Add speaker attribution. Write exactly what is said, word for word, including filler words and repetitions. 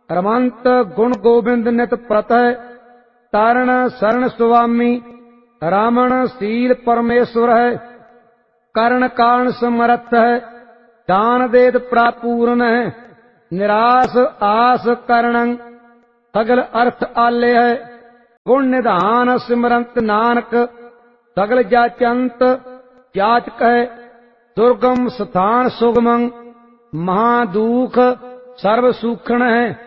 Speaker 1: रमंत गुण गोबिंद नित प्रतः तारण शरण स्वामी रामण शील परमेश्वर है करण कारण समर्थ है दान देत प्रापूर्ण है निराश आस करणं सगल अर्थ आले है गुण निधान सिमरंत नानक सगल जाचंत जाचक है दुर्गम स्थान सुगमं महादुख सर्व सुखण है।